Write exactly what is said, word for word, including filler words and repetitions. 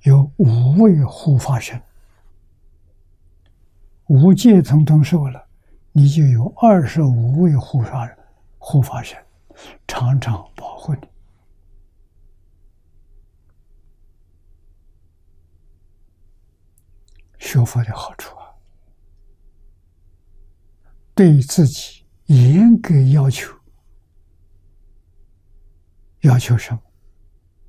有五位护法神，五戒统统受了，你就有二十五位护法护法神，常常保护你。学佛的好处啊，对自己严格要求，要求什么？